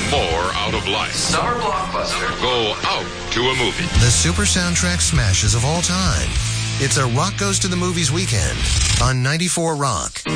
more out of life. Summer blockbuster. Go out to a movie. The super soundtrack smashes of all time. It's a Rock Goes to the Movies weekend on 94 Rock.